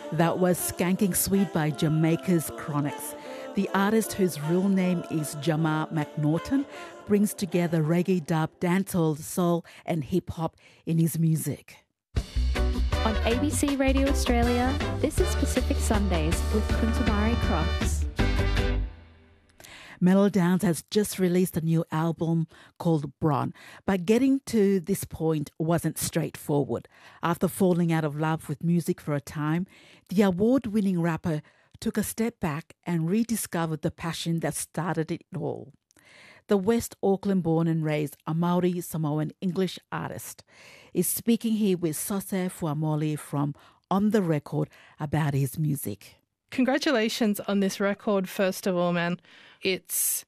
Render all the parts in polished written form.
That was Skanking Sweet by Jamaica's Chronics. The artist, whose real name is Jamar McNaughton, brings together reggae, dub, dancehall, soul and hip-hop in his music. On ABC Radio Australia, this is Pacific Sundays with Kuntamari Cross. Mellow Downs has just released a new album called Bron, but getting to this point wasn't straightforward. After falling out of love with music for a time, the award-winning rapper took a step back and rediscovered the passion that started it all. The West Auckland-born and raised Maori Samoan English artist is speaking here with Sose Fuamoli from On The Record about his music. Congratulations on this record, first of all, man. It's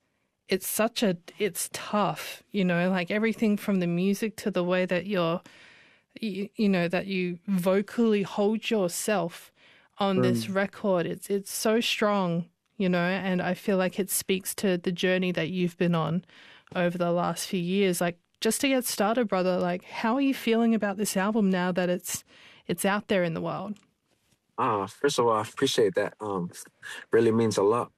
tough, like everything from the music to the way that that you vocally hold yourself on this record. It's so strong, and I feel like it speaks to the journey that you've been on over the last few years. Like, just to get started, brother, like, how are you feeling about this album now that it's out there in the world? First of all, I appreciate that. Really means a lot.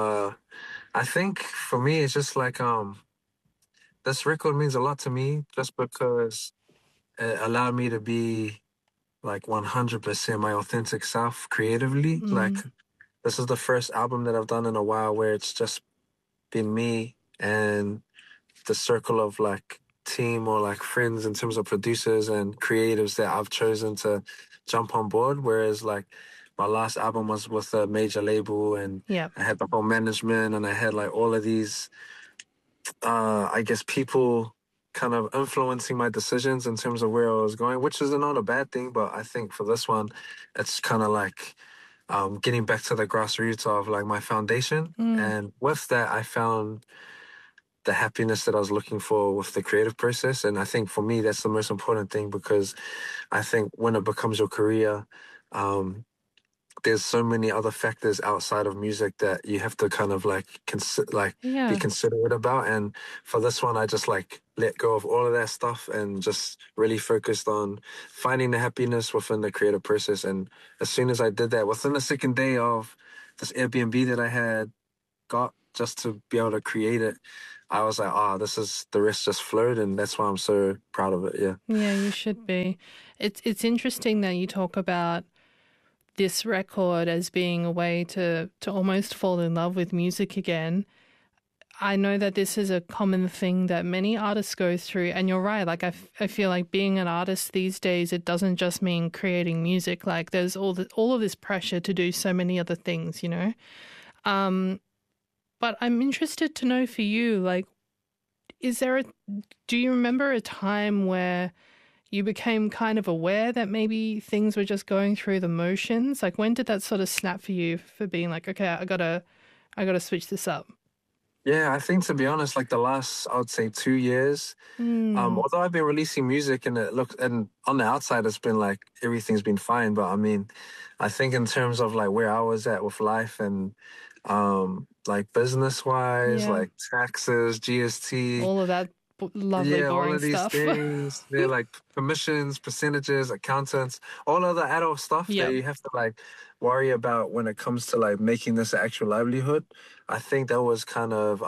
I think for me, it's just like this record means a lot to me just because it allowed me to be like 100% my authentic self creatively. Like, this is the first album that I've done in a while where it's just been me and the circle of like team or like friends in terms of producers and creatives that I've chosen to jump on board. Whereas like my last album was with a major label and I had the whole management and I had like all of these, I guess, people kind of influencing my decisions in terms of where I was going, which is not a bad thing. But I think for this one, it's kind of like getting back to the grassroots of like my foundation. And with that, I found the happiness that I was looking for with the creative process. And I think for me, that's the most important thing, because I think when it becomes your career, there's so many other factors outside of music that you have to kind of like be considerate about. And for this one, I just like let go of all of that stuff and just really focused on finding the happiness within the creative process. And as soon as I did that, within the second day of this Airbnb that I had got just to be able to create it, I was like, the rest just flowed, and that's why I'm so proud of it. Yeah. Yeah, you should be. It's interesting that you talk about this record as being a way to almost fall in love with music again. I know that this is a common thing that many artists go through, and you're right. Like, I feel like being an artist these days, it doesn't just mean creating music. Like, there's all of this pressure to do so many other things, But I'm interested to know for you, like, do you remember a time where you became kind of aware that maybe things were just going through the motions? Like, when did that sort of snap for you for being like, okay, I gotta switch this up? Yeah, I think, to be honest, like the last, I would say 2 years, although I've been releasing music and and on the outside, it's been like, everything's been fine. But I mean, I think in terms of like where I was at with life and, like business wise, like taxes, GST, all of that lovely, boring all of these stuff. things. They're like commissions, percentages, accountants, all of the adult stuff that you have to like worry about when it comes to like making this an actual livelihood. I think that was kind of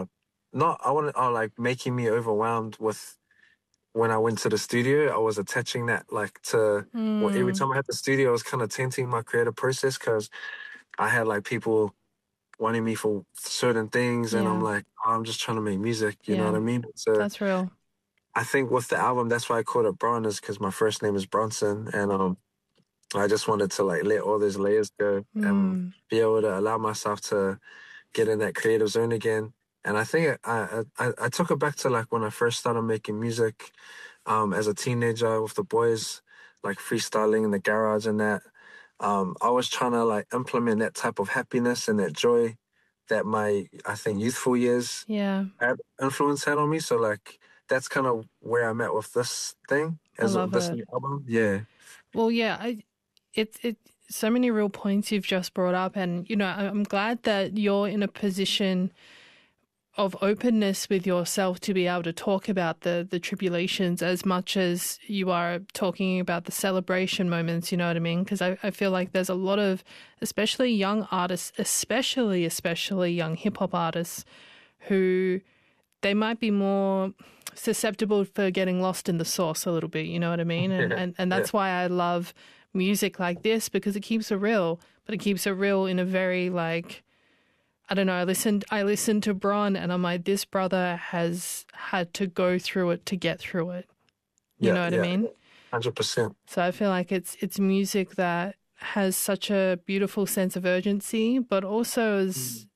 making me overwhelmed with when I went to the studio. I was attaching that like to every time I had the studio, I was kind of tainting my creative process because I had like people wanting me for certain things, and I'm like, I'm just trying to make music, you know what I mean? So that's real. I think with the album, that's why I called it Bron, is because my first name is Bronson, and I just wanted to like let all those layers go and be able to allow myself to get in that creative zone again. And I think I took it back to like when I first started making music as a teenager with the boys, like freestyling in the garage and that. I was trying to like implement that type of happiness and that joy that my, I think, youthful years had on me. So like that's kind of where I'm at with this thing this new album. Yeah. Well, yeah, it's so many real points you've just brought up, and I'm glad that you're in a position openness with yourself to be able to talk about the tribulations as much as you are talking about the celebration moments, you know what I mean? Because I feel like there's a lot of, especially young artists, especially young hip-hop artists, who they might be more susceptible for getting lost in the sauce a little bit, you know what I mean? And that's why I love music like this, because it keeps it real, but it keeps it real in a very, like, I don't know, I listened to Bron and I'm like, this brother has had to go through it to get through it. You know what I mean? 100%. So I feel like it's music that has such a beautiful sense of urgency, but also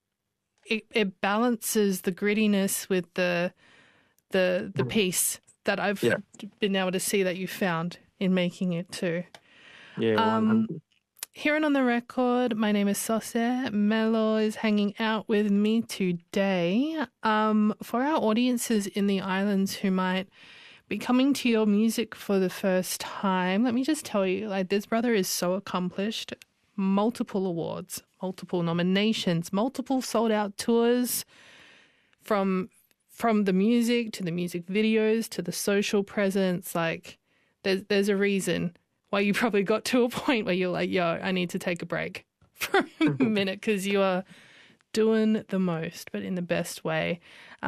it balances the grittiness with the peace that I've been able to see that you found in making it too. Yeah. Here and on the record, my name is Sose. Melo is hanging out with me today. For our audiences in the islands who might be coming to your music for the first time, let me just tell you, like, this brother is so accomplished. Multiple awards, multiple nominations, multiple sold-out tours, from the music to the music videos to the social presence. Like, there's a reason why you probably got to a point where you're like, yo, I need to take a break for a minute, because you are doing the most, but in the best way.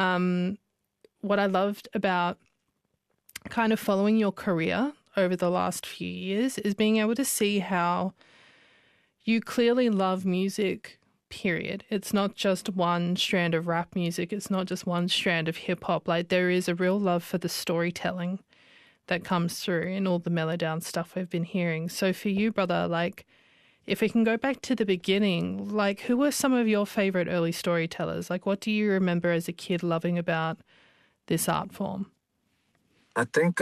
What I loved about kind of following your career over the last few years is being able to see how you clearly love music, period. It's not just one strand of rap music. It's not just one strand of hip hop. Like, there is a real love for the storytelling that comes through in all the Melodown stuff we've been hearing. So for you, brother, like, if we can go back to the beginning, like, who were some of your favorite early storytellers? Like, what do you remember as a kid loving about this art form? I think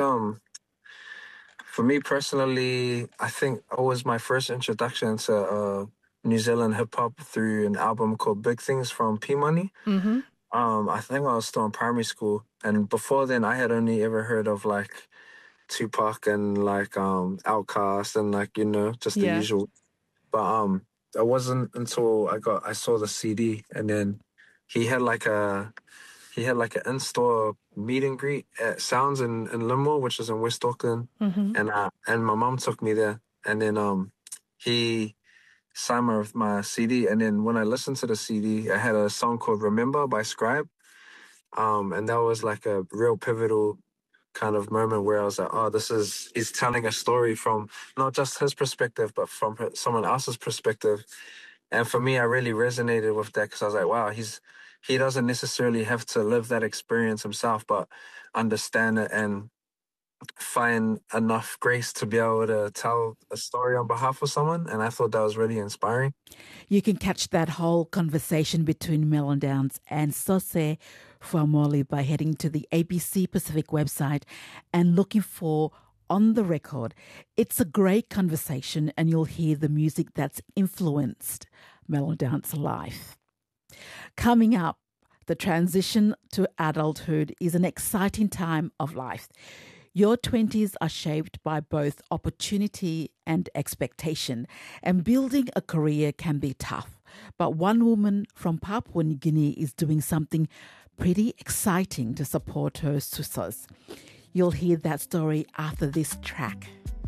for me personally, I think it was my first introduction to New Zealand hip-hop through an album called Big Things from P-Money. Mm-hmm. I think I was still in primary school, and before then I had only ever heard of, like, Tupac and, like, Outkast and, like, you know, just the usual. But it wasn't until I saw the CD, and then he had like an in-store meet and greet at Sounds in Limor, which is in West Auckland. Mm-hmm. And my mom took me there, and then he signed my CD, and then when I listened to the CD, I had a song called Remember by Scribe. And that was like a real pivotal kind of moment where I was like, oh, he's telling a story from not just his perspective, but from someone else's perspective. And for me, I really resonated with that, because I was like, wow, he doesn't necessarily have to live that experience himself, but understand it and find enough grace to be able to tell a story on behalf of someone. And I thought that was really inspiring. You can catch that whole conversation between Melodowns and Sose Fuamoli by heading to the ABC Pacific website and looking for On the Record. It's a great conversation, and you'll hear the music that's influenced Melodowns' life. Coming up, the transition to adulthood is an exciting time of life. Your 20s are shaped by both opportunity and expectation, and building a career can be tough. But one woman from Papua New Guinea is doing something pretty exciting to support her susas. You'll hear that story after this track.